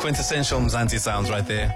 quintessential Mzansi sounds right there.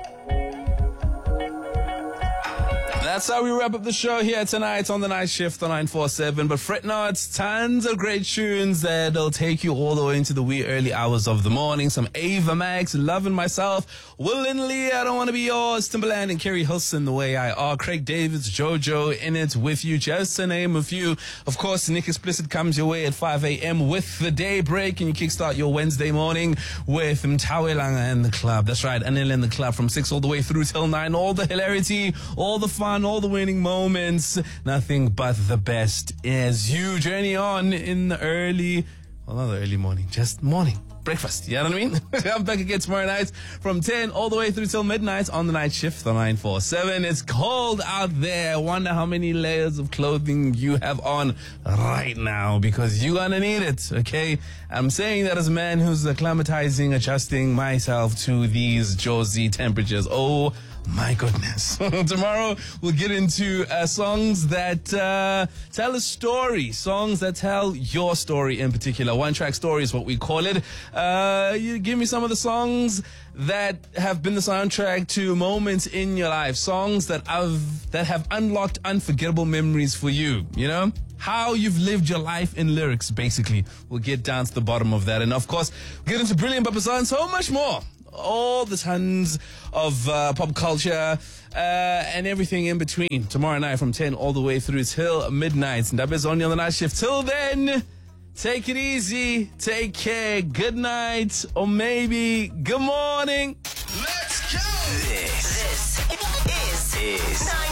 That's how we wrap up the show here tonight on the night shift on 947. But fret not, tons of great tunes that'll take you all the way into the wee early hours of the morning. Some Ava Max, Loving Myself, Will and Lee, I Don't Want to Be Yours, Timbaland and Kerry Hilson, The Way I Are, Craig David's JoJo, In It With You, just to name a few. Of course, Nick Explicit comes your way at 5 a.m. with the daybreak, and you kickstart your Wednesday morning with Mtawelanga and the Club. That's right, Anil and the Club from 6 all the way through till 9. All the hilarity, all the fun, all the winning moments, nothing but the best as you journey on in the early, well, not the early morning, just morning. Breakfast, you know what I mean? I'm back again tomorrow night from 10 all the way through till midnight on the night shift on 947. It's cold out there. I wonder how many layers of clothing you have on right now, because you're gonna need it, okay? I'm saying that as a man who's acclimatizing, adjusting myself to these Josie temperatures. Oh my goodness. Tomorrow we'll get into songs that tell a story. Songs that tell your story in particular. One track story is what we call it. You give me some of the songs that have been the soundtrack to moments in your life. Songs that have unlocked unforgettable memories for you, you know? How you've lived your life in lyrics, basically. We'll get down to the bottom of that. And of course, we'll get into Brilliant Papasa and so much more. All the tons of pop culture and everything in between. Tomorrow night from 10 all the way through till midnight. And Ndabe's only on the night shift. Till then, take it easy, take care, good night, or maybe good morning. Let's go! This is